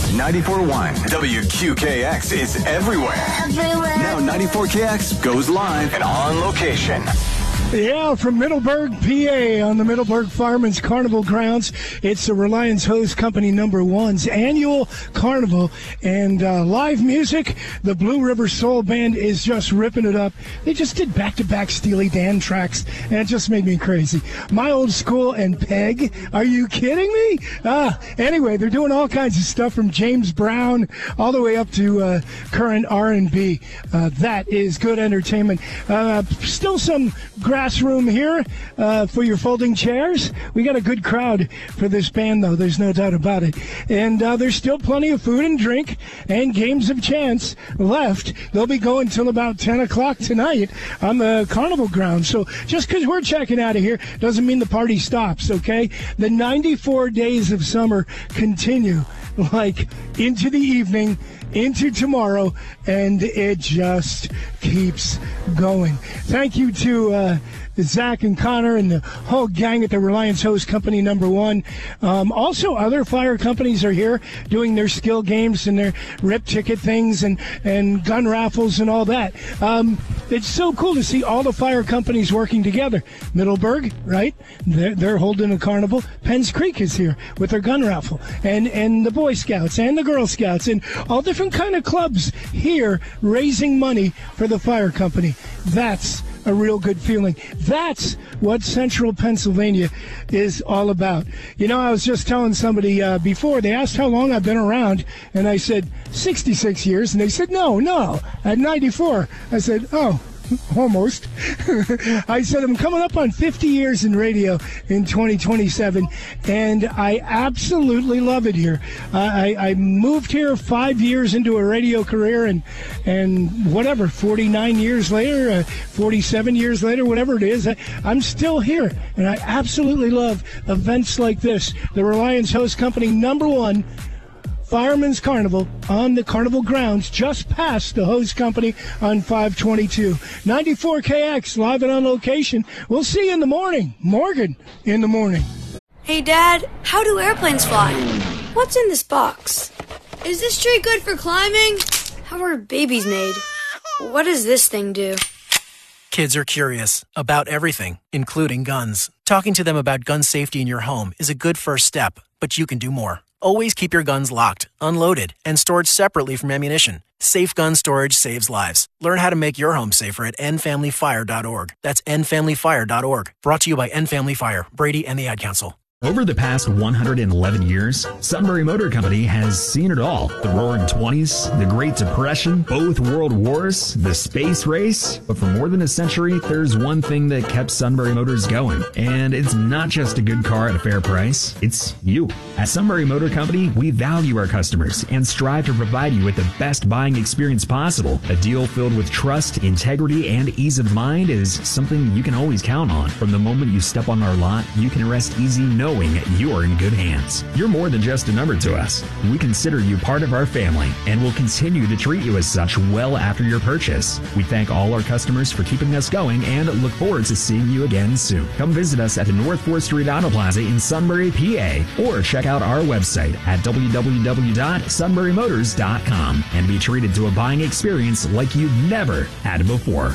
94.1 WQKX is everywhere. Now 94KX goes live and on location. Yeah, from Middleburg, PA, on the Middleburg Fireman's Carnival grounds. It's the Reliance Hose Company #1's annual carnival. And live music, the Blue River Soul Band is just ripping it up. They just did back-to-back Steely Dan tracks, and it just made me crazy. My Old School and Peg, are you kidding me? Anyway, they're doing all kinds of stuff from James Brown all the way up to current R&B. That is good entertainment. Still some grass room here for your folding chairs. We got a good crowd for this band, though. There's no doubt about it. And there's still plenty of food and drink and games of chance left. They'll be going till about 10 o'clock tonight on the carnival grounds. So just because we're checking out of here doesn't mean the party stops, okay? The 94 days of summer continue, like into the evening, into tomorrow, and it just keeps going. Thank you to Zach and Connor and the whole gang at the Reliance Hose Company #1. Also, other fire companies are here doing their skill games and their rip ticket things and gun raffles and all that. It's so cool to see all the fire companies working together. Middleburg, right? They're holding a carnival. Penns Creek is here with their gun raffle. And the Boy Scouts and the Girl Scouts and all different kind of clubs here raising money for the fire company. That's a real good feeling. That's what Central Pennsylvania is all about. You know, I was just telling somebody before, they asked how long I've been around, and I said 66 years, and they said, no, at 94. I said, oh, almost. I said, I'm coming up on 50 years in radio in 2027, and I absolutely love it here. I moved here 5 years into a radio career, and whatever, 49 years later, 47 years later, whatever it is, I'm still here, and I absolutely love events like this. The Reliance Hose Company #1 Fireman's Carnival on the carnival grounds just past the Hose Company on 522. 94KX, live and on location. We'll see you in the morning. Morgan in the morning. Hey, Dad, how do airplanes fly? What's in this box? Is this tree good for climbing? How are babies made? What does this thing do? Kids are curious about everything, including guns. Talking to them about gun safety in your home is a good first step, but you can do more. Always keep your guns locked, unloaded, and stored separately from ammunition. Safe gun storage saves lives. Learn how to make your home safer at endfamilyfire.org. That's endfamilyfire.org. Brought to you by End Family Fire, Brady, and the Ad Council. Over the past 111 years, Sunbury Motor Company has seen it all. The Roaring 20s, the Great Depression, both World Wars, the space race. But for more than a century, there's one thing that kept Sunbury Motors going. And it's not just a good car at a fair price, it's you. At Sunbury Motor Company, we value our customers and strive to provide you with the best buying experience possible. A deal filled with trust, integrity, and ease of mind is something you can always count on. From the moment you step on our lot, you can rest easy knowing you're in good hands. You're more than just a number to us. We consider you part of our family and will continue to treat you as such well after your purchase. We thank all our customers for keeping us going and look forward to seeing you again soon. Come visit us at the North 4th Street Auto Plaza in Sunbury, PA, or check out our website at www.sunburymotors.com and be treated to a buying experience like you've never had before.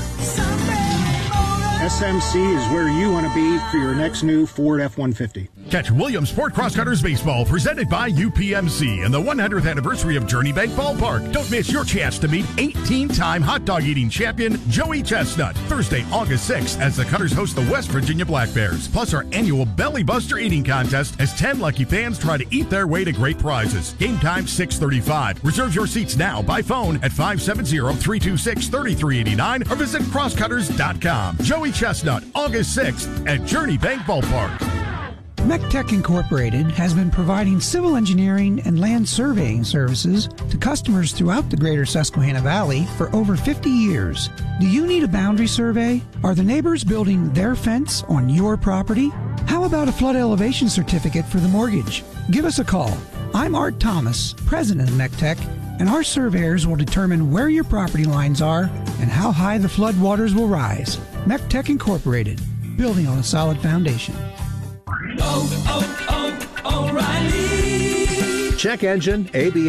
SMC is where you want to be for your next new Ford F-150. Catch Williams Sport Cross Cutters Baseball presented by UPMC and the 100th anniversary of Journey Bank Ballpark. Don't miss your chance to meet 18-time hot dog eating champion Joey Chestnut Thursday, August 6th as the Cutters host the West Virginia Black Bears. Plus our annual Belly Buster eating contest as 10 lucky fans try to eat their way to great prizes. Game time 6:35. Reserve your seats now by phone at 570-326-3389 or visit crosscutters.com. Joey Chestnut, August 6th at Journey Bank Ballpark. MECTEC Incorporated has been providing civil engineering and land surveying services to customers throughout the greater Susquehanna Valley for over 50 years. Do you need a boundary survey? Are the neighbors building their fence on your property? How about a flood elevation certificate for the mortgage? Give us a call. I'm Art Thomas, president of MECTEC, and our surveyors will determine where your property lines are and how high the flood waters will rise. MECTEC Incorporated, building on a solid foundation. O'Reilly. Check engine, ABS.